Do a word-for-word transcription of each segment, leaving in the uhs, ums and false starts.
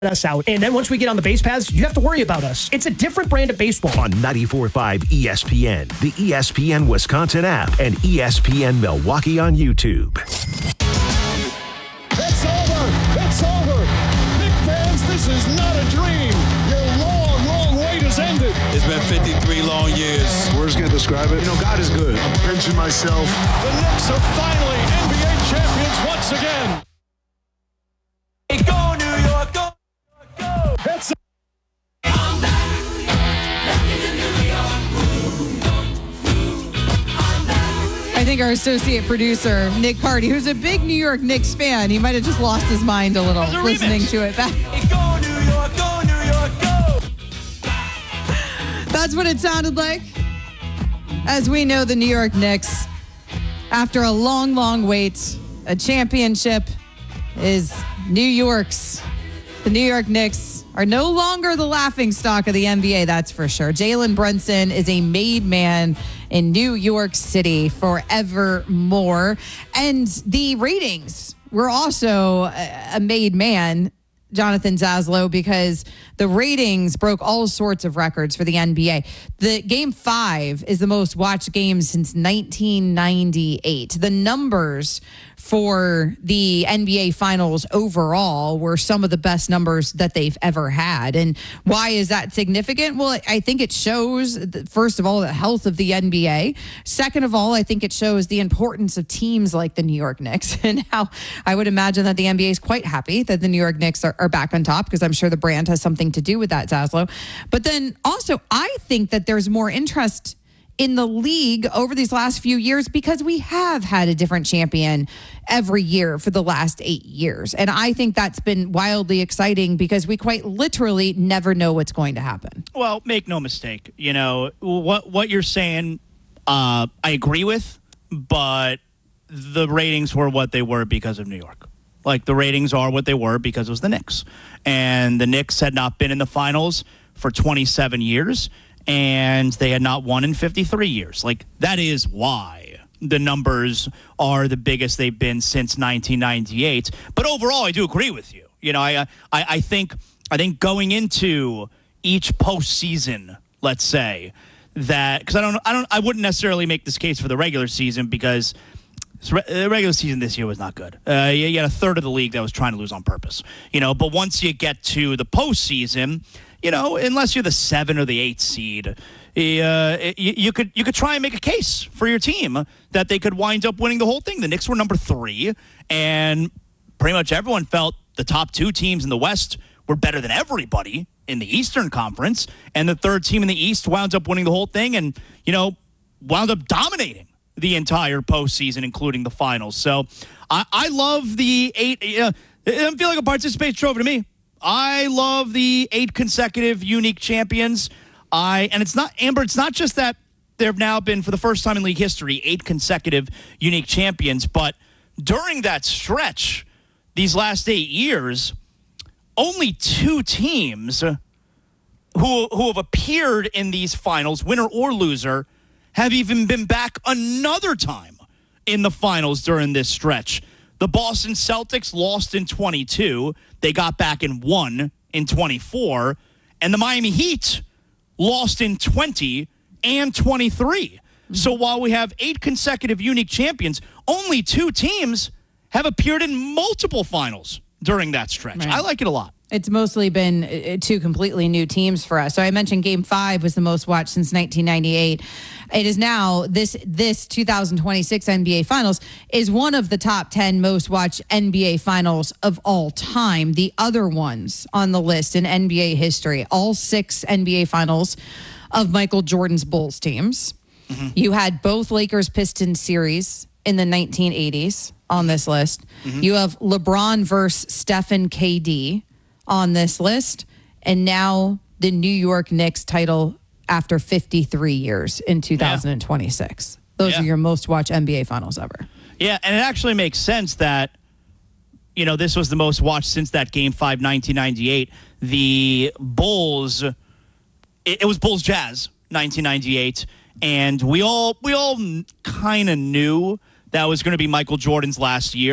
us out. And then once we get on the base paths, you have to worry about us. It's a different brand of baseball. On ninety-four point five E S P N, the E S P N Wisconsin app, and E S P N Milwaukee on YouTube. It's over. It's over. Knicks fans, this is not a dream. Your long, long wait has ended. It's been fifty-three long years. Words can't describe it. You know, God is good. I'm pinching myself. The Knicks are finally N B A champions once again. Go, New York, go, go. It's I think our associate producer, Nick Party, who's a big New York Knicks fan, he might have just lost his mind a little a listening remix. to it back. Go, New York, go, New York, go. That's what it sounded like. As we know, the New York Knicks, after a long, long wait, a championship is New York's. The New York Knicks are no longer the laughingstock of the N B A, that's for sure. Jalen Brunson is a made man in New York City forevermore. And the ratings were also a made man, Jonathan Zaslow, because the ratings broke all sorts of records for the N B A. The game five is the most watched game since nineteen ninety-eight. The numbers for the N B A finals overall were some of the best numbers that they've ever had. And why is that significant? Well, I think it shows, first of all, the health of the N B A. Second of all, I think it shows the importance of teams like the New York Knicks, and how I would imagine that the N B A is quite happy that the New York Knicks are, are back on top, because I'm sure the brand has something to do with that, Zaslow. But then also, I think that there's more interest in the league over these last few years because we have had a different champion every year for the last eight years. And I think that's been wildly exciting because we quite literally never know what's going to happen. Well, make no mistake. You know, what what you're saying, uh, I agree with, but the ratings were what they were because of New York. Like, the ratings are what they were because it was the Knicks. And the Knicks had not been in the finals for twenty-seven years. And they had not won in fifty-three years. Like, that is why the numbers are the biggest they've been since nineteen ninety-eight. But overall, I do agree with you. You know, I I, I think I think going into each postseason, let's say, that because I don't I don't I wouldn't necessarily make this case for the regular season, because the regular season this year was not good. Uh, you, you had a third of the league that was trying to lose on purpose. You know, but once you get to the postseason, you know, unless you're the seven or the eight seed, uh, you, you could you could try and make a case for your team that they could wind up winning the whole thing. The Knicks were number three, and pretty much everyone felt the top two teams in the West were better than everybody in the Eastern Conference, and the third team in the East wound up winning the whole thing, and, you know, wound up dominating the entire postseason, including the finals. So I, I love the eight. Uh, it doesn't feel like a participation trophy to me. I love the eight consecutive unique champions. I and it's not, Amber, it's not just that there have now been, for the first time in league history, eight consecutive unique champions, but during that stretch, these last eight years, only two teams who who have appeared in these finals, winner or loser, have even been back another time in the finals during this stretch. The Boston Celtics lost in twenty-two. They got back and won in twenty-four. And the Miami Heat lost in twenty and twenty-three. Mm-hmm. So while we have eight consecutive unique champions, only two teams have appeared in multiple finals during that stretch. Right. I like it a lot. It's mostly been two completely new teams for us. So I mentioned Game Five was the most watched since nineteen ninety-eight. It is now this this two thousand twenty-six N B A Finals is one of the top ten most watched N B A Finals of all time. The other ones on the list in N B A history, all six N B A Finals of Michael Jordan's Bulls teams. Mm-hmm. You had both Lakers Pistons series in the nineteen eighties on this list. Mm-hmm. You have LeBron versus Stephen K D on this list, and now the New York Knicks title after fifty-three years in two thousand twenty-six. Yeah. Those yeah. are your most watched N B A Finals ever. Yeah, and it actually makes sense that, you know, this was the most watched since that Game five, nineteen ninety-eight. The Bulls, it, it was Bulls Jazz, nineteen ninety-eight, and we all we all kind of knew that was going to be Michael Jordan's last year.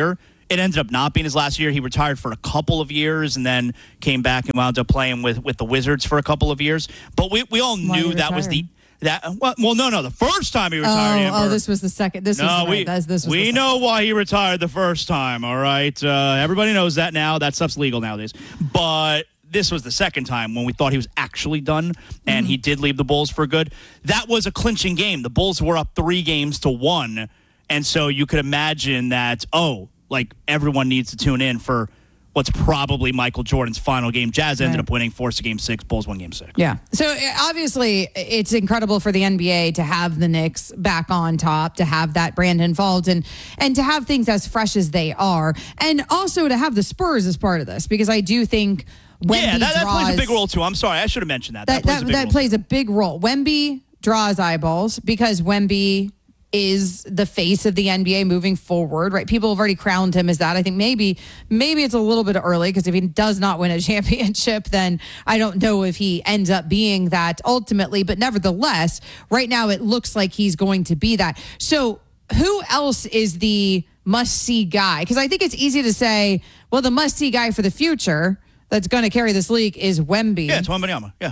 It ended up not being his last year. He retired for a couple of years and then came back and wound up playing with, with the Wizards for a couple of years. But we, we all Why knew he that was the retired? that well, well no no the first time he retired. Oh, Amber, oh, this was the second. This no, was the, we right, that's, this was we the know why he retired the first time. All right, uh, everybody knows that now. That stuff's legal nowadays. But this was the second time when we thought he was actually done, and Mm-hmm. he did leave the Bulls for good. That was a clinching game. The Bulls were up three games to one, and so you could imagine that. Oh, like everyone needs to tune in for what's probably Michael Jordan's final game. Jazz ended Right. up winning four to game six. Bulls won game six. Yeah. So uh, obviously, it's incredible for the N B A to have the Knicks back on top, to have that brand involved, and and to have things as fresh as they are, and also to have the Spurs as part of this, because I do think Wemby Yeah, that, that draws, plays a big role too. I'm sorry, I should have mentioned that. That, That plays that, a big that role. plays a big role. Wemby draws eyeballs because Wemby is the face of the N B A moving forward, right? People have already crowned him as that. I think maybe maybe it's a little bit early, because if he does not win a championship, then I don't know if he ends up being that ultimately. But nevertheless, right now it looks like he's going to be that. So who else is the must-see guy? Because I think it's easy to say, well, the must-see guy for the future that's going to carry this league is Wemby. Yeah, it's Wembanyama. Yeah.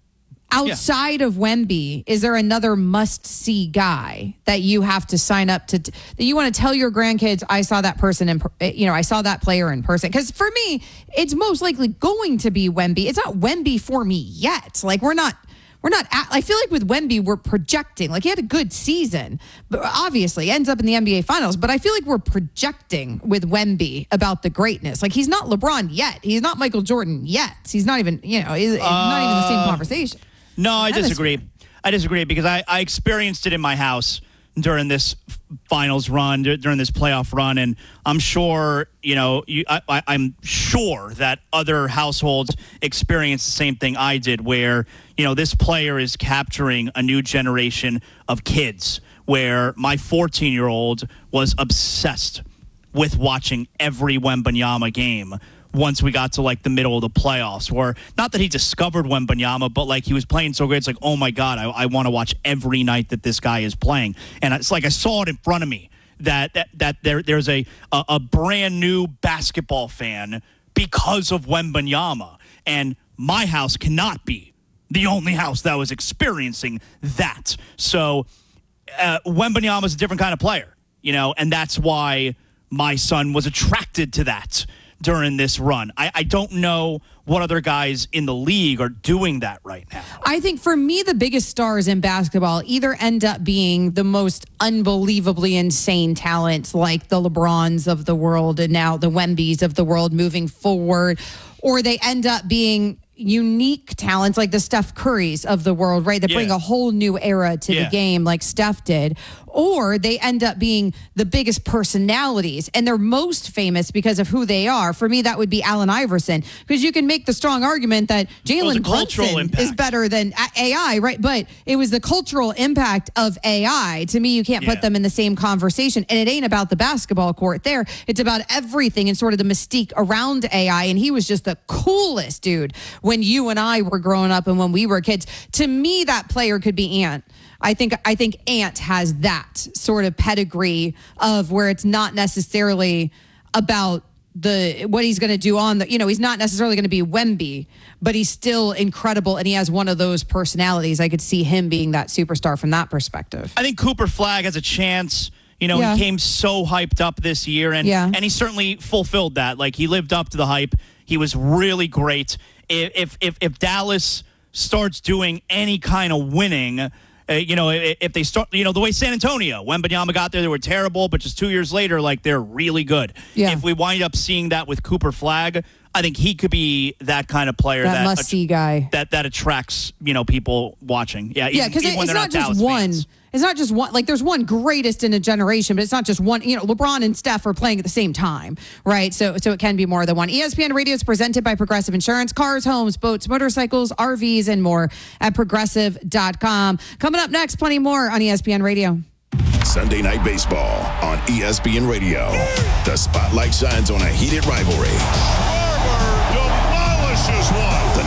Outside of Wemby, is there another must-see guy that you have to sign up to, that you want to tell your grandkids, I saw that person in, per- you know, I saw that player in person? Because for me, it's most likely going to be Wemby. It's not Wemby for me yet. Like we're not, we're not. At, I feel like with Wemby, we're projecting. Like he had a good season, but obviously ends up in the N B A Finals. But I feel like we're projecting with Wemby about the greatness. Like he's not LeBron yet. He's not Michael Jordan yet. He's not even, you know, he's not even the same conversation. No, I That is- disagree. I disagree because I, I experienced it in my house during this finals run, dur- during this playoff run, and I'm sure, you know, you, I, I, I'm sure that other households experienced the same thing I did, where, you know, this player is capturing a new generation of kids, where my fourteen-year-old was obsessed with watching every Wembanyama game once we got to like the middle of the playoffs, where not that he discovered Wembanyama, but like he was playing so great. It's like, oh my God, I, I want to watch every night that this guy is playing. And it's like I saw it in front of me that that, that there there's a, a a brand new basketball fan because of Wembanyama. And my house cannot be the only house that was experiencing that. So uh, Wembanyama is a different kind of player, you know, and that's why my son was attracted to that during this run. I, I don't know what other guys in the league are doing that right now. I think for me, the biggest stars in basketball either end up being the most unbelievably insane talents like the LeBrons of the world and now the Wembys of the world moving forward, or they end up being unique talents like the Steph Currys of the world, right? That bring Yeah. a whole new era to Yeah. the game like Steph did. Or they end up being the biggest personalities, and they're most famous because of who they are. For me, that would be Allen Iverson, because you can make the strong argument that was a Jalen cultural Brunson impact. is better than A I, right? But it was the cultural impact of A I. To me, you can't Yeah. put them in the same conversation. And it ain't about the basketball court there. It's about everything and sort of the mystique around A I. And he was just the coolest dude when you and I were growing up and when we were kids. To me, that player could be Ant. I think I think Ant has that sort of pedigree of where it's not necessarily about the what he's going to do on the, you know, he's not necessarily going to be Wemby, but he's still incredible, and he has one of those personalities. I could see him being that superstar from that perspective. I think Cooper Flagg has a chance. You know, Yeah. he came so hyped up this year, and Yeah. and he certainly fulfilled that. Like, he lived up to the hype. He was really great. If if if Dallas starts doing any kind of winning, uh, you know, if, if they start, you know, the way San Antonio, Wembanyama got there, they were terrible, but just two years later, like, they're really good. Yeah. If we wind up seeing that with Cooper Flagg, I think he could be that kind of player That that must-see guy. that that attracts, you know, people watching. Yeah, Yeah, even- because even when it's they're not just Dallas one. fans. It's not just one. Like, there's one greatest in a generation, but it's not just one. You know, LeBron and Steph are playing at the same time, right? So, so it can be more than one. E S P N Radio is presented by Progressive Insurance. Cars, homes, boats, motorcycles, R Vs, and more at progressive dot com. Coming up next, plenty more on E S P N Radio. Sunday Night Baseball on E S P N Radio. The spotlight shines on a heated rivalry. Barber demolishes one. The New York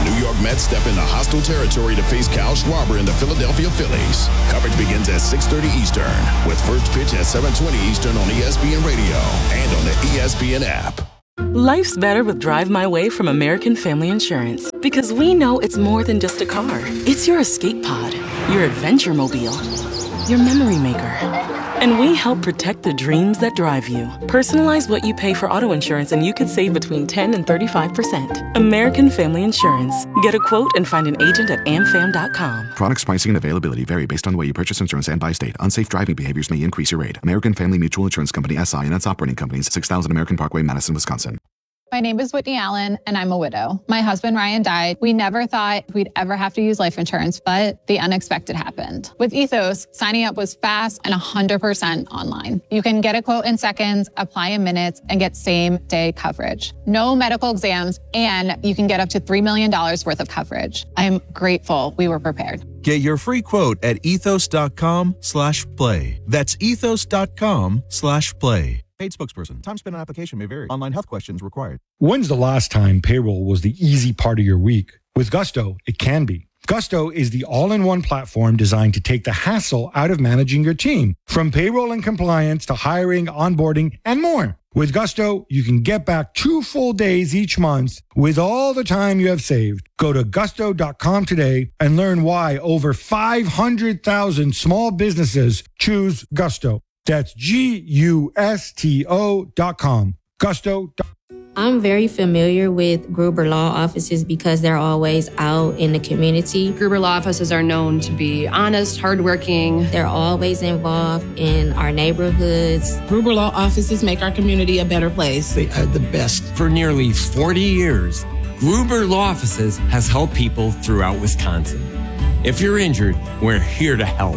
Mets step into hostile territory to face Kyle Schwarber and the Philadelphia Phillies. Coverage begins at six thirty Eastern, with first pitch at seven twenty Eastern on E S P N Radio and on the E S P N app. Life's better with Drive My Way from American Family Insurance. Because we know it's more than just a car. It's your escape pod, your adventure mobile, your memory maker. And we help protect the dreams that drive you. Personalize what you pay for auto insurance and you could save between ten and thirty-five percent. American Family Insurance. Get a quote and find an agent at am fam dot com. Products, pricing, and availability vary based on the way you purchase insurance and by state. Unsafe driving behaviors may increase your rate. American Family Mutual Insurance Company, S I and its operating companies, six thousand American Parkway, Madison, Wisconsin. My name is Whitney Allen, and I'm a widow. My husband, Ryan, died. We never thought we'd ever have to use life insurance, but the unexpected happened. With Ethos, signing up was fast and one hundred percent online. You can get a quote in seconds, apply in minutes, and get same-day coverage. No medical exams, and you can get up to three million dollars worth of coverage. I'm grateful we were prepared. Get your free quote at ethos.com slash play. That's ethos.com slash play. Paid spokesperson. Time spent on application may vary. Online health questions required. When's the last time payroll was the easy part of your week? With Gusto, it can be. Gusto is the all-in-one platform designed to take the hassle out of managing your team, from payroll and compliance to hiring, onboarding, and more. With Gusto, you can get back two full days each month with all the time you have saved. Go to gusto dot com today and learn why over five hundred thousand small businesses choose Gusto. That's G U S T O dot com. Gusto. I'm very familiar with Gruber Law Offices because they're always out in the community. Gruber Law Offices are known to be honest, hardworking. They're always involved in our neighborhoods. Gruber Law Offices make our community a better place. They are the best. For nearly forty years, Gruber Law Offices has helped people throughout Wisconsin. If you're injured, we're here to help.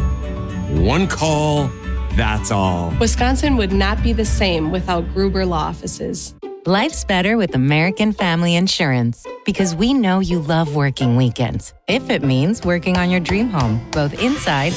One call, that's all. Wisconsin would not be the same without Gruber Law Offices. Life's better with American Family Insurance because we know you love working weekends. If it means working on your dream home, both inside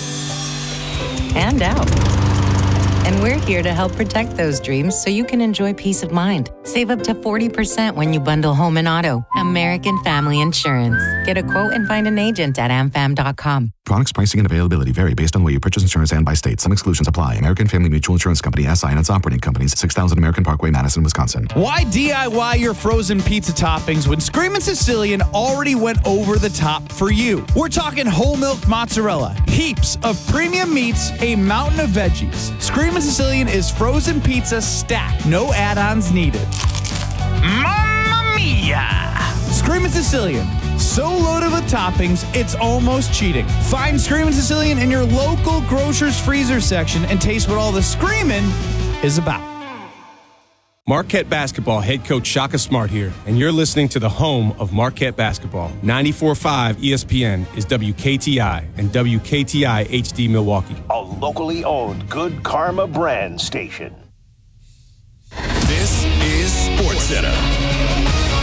and out. And we're here to help protect those dreams so you can enjoy peace of mind. Save up to forty percent when you bundle home and auto. American Family Insurance. Get a quote and find an agent at am fam dot com. Products, pricing, and availability vary based on where you purchase insurance and by state. Some exclusions apply. American Family Mutual Insurance Company, S I and its operating companies, six thousand American Parkway, Madison, Wisconsin. Why D I Y your frozen pizza toppings when Screamin' Sicilian already went over the top for you? We're talking whole milk mozzarella, heaps of premium meats, a mountain of veggies. Screamin' Sicilian is frozen pizza stacked, no add-ons needed. Mamma mia! Screamin' Sicilian. So loaded with toppings, it's almost cheating. Find Screamin' Sicilian in your local grocer's freezer section and taste what all the screamin' is about. Marquette Basketball head coach Shaka Smart here, and you're listening to the home of Marquette Basketball. ninety-four point five E S P N is W K T I and W K T I H D Milwaukee. A locally owned Good Karma brand station. This is SportsCenter.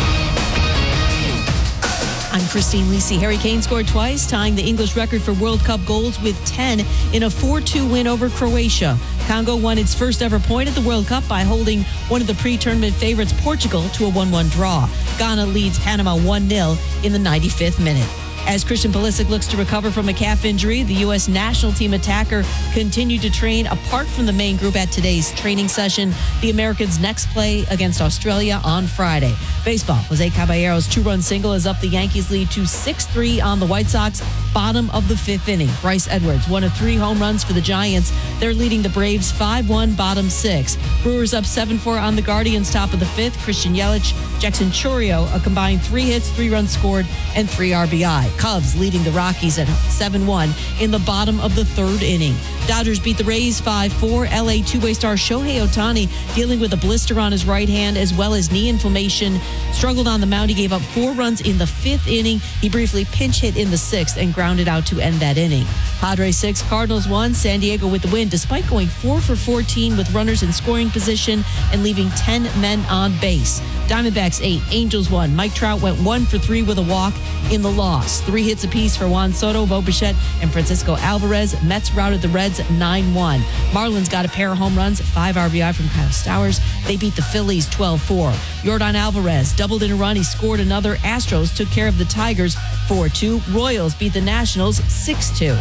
I'm Christine Lisi. Harry Kane scored twice, tying the English record for World Cup goals with ten in a four two win over Croatia. Congo won its first ever point at the World Cup by holding one of the pre-tournament favorites, Portugal, to a one one draw. Ghana leads Panama one nil in the ninety-fifth minute. As Christian Pulisic looks to recover from a calf injury, the U S national team attacker continued to train apart from the main group at today's training session. The Americans next play against Australia on Friday. Baseball, Jose Caballero's two-run single is up the Yankees' lead to six three on the White Sox, bottom of the fifth inning. Bryce Edwards, one of three home runs for the Giants. They're leading the Braves five one, bottom six. Brewers up seven four on the Guardians, top of the fifth. Christian Yelich, Jackson Chourio, a combined three hits, three runs scored, and three R B I. Cubs leading the Rockies at seven one in the bottom of the third inning. Dodgers beat the Rays five four. L A two-way star Shohei Ohtani dealing with a blister on his right hand as well as knee inflammation. Struggled on the mound. He gave up four runs in the fifth inning. He briefly pinch hit in the sixth and grounded out to end that inning. Padres six, Cardinals one. San Diego with the win despite going four for fourteen with runners in scoring position and leaving ten men on base. Diamondbacks eight, Angels one. Mike Trout went one for three with a walk in the loss. three hits apiece for Juan Soto, Bo Bichette, and Francisco Alvarez. Mets routed the Reds nine one. Marlins got a pair of home runs, five R B I from Kyle Stowers. They beat the Phillies twelve four. Yordan Alvarez doubled in a run. He scored another. Astros took care of the Tigers four two. Royals beat the Nationals six two.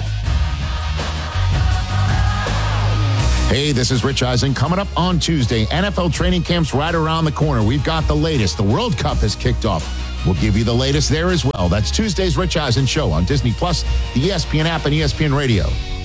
Hey, this is Rich Eisen. Coming up on Tuesday, N F L training camp's right around the corner. We've got the latest. The World Cup has kicked off. We'll give you the latest there as well. That's Tuesday's Rich Eisen Show on Disney Plus, the E S P N app, and E S P N Radio.